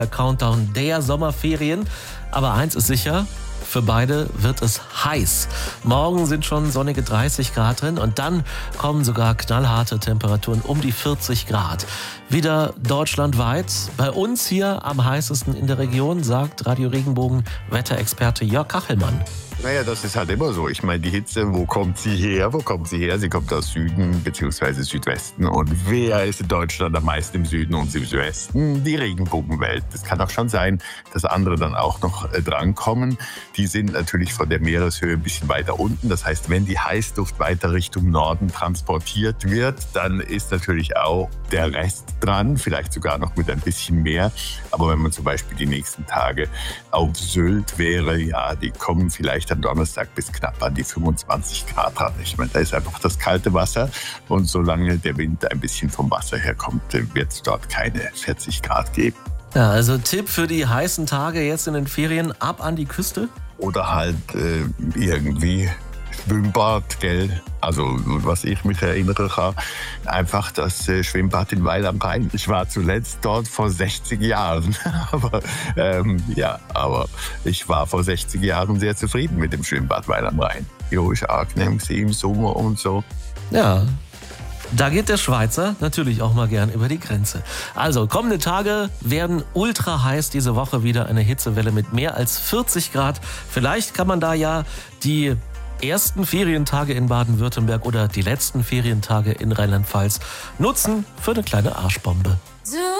Countdown der Sommerferien. Aber eins ist sicher, für beide wird es heiß. Morgen sind schon sonnige 30 Grad drin und dann kommen sogar knallharte Temperaturen um die 40 Grad. Wieder deutschlandweit. Bei uns hier am heißesten in der Region, sagt Radio Regenbogen Wetterexperte Jörg Kachelmann. Naja, das ist halt immer so. Ich meine, die Hitze, wo kommt sie her? Wo kommt sie her? Sie kommt aus Süden bzw. Südwesten. Und wer ist in Deutschland am meisten im Süden und im Südwesten? Die Regenbogenwelt. Es kann auch schon sein, dass andere dann auch noch drankommen. Die sind natürlich von der Meereshöhe ein bisschen weiter unten. Das heißt, wenn die Heißluft weiter Richtung Norden transportiert wird, dann ist natürlich auch der Rest dran, vielleicht sogar noch mit ein bisschen mehr. Aber wenn man zum Beispiel die nächsten Tage auf Sylt wäre, ja, die kommen vielleicht am Donnerstag bis knapp an die 25 Grad ran. Ich meine, da ist einfach das kalte Wasser und solange der Wind ein bisschen vom Wasser herkommt, wird es dort keine 40 Grad geben. Ja, also Tipp für die heißen Tage jetzt in den Ferien, ab an die Küste? Oder halt irgendwie Schwimmbad, gell? Also, was ich mich erinnere kann, einfach das Schwimmbad in Weil am Rhein. Ich war zuletzt dort vor 60 Jahren. aber ich war vor 60 Jahren sehr zufrieden mit dem Schwimmbad Weil am Rhein. Jo, ist angenehm im Sommer und so. Ja. Da geht der Schweizer natürlich auch mal gern über die Grenze. Also, kommende Tage werden ultra heiß. Diese Woche wieder eine Hitzewelle mit mehr als 40 Grad. Vielleicht kann man da ja die ersten Ferientage in Baden-Württemberg oder die letzten Ferientage in Rheinland-Pfalz nutzen für eine kleine Arschbombe.